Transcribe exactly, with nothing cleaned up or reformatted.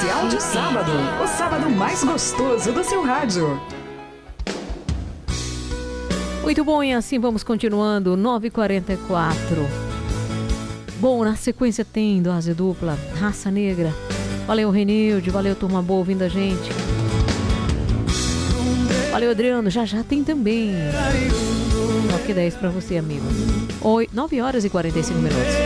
especial de sábado. O sábado mais gostoso do seu rádio. Muito bom, e assim vamos continuando, nove e quarenta e quatro. Bom, na sequência tem dose dupla, Raça Negra. Valeu, Renilde, valeu, turma boa ouvindo a gente. Valeu, Adriano, já já tem também. Toque dez pra você, amigo. Oi, nove horas e quarenta e cinco minutos.